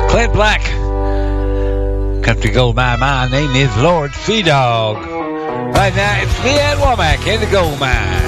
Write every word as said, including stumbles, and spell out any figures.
Clint Black. Country Gold Mine. My name is Lord Fee Dog. Right now, it's me and Womack in the gold mine.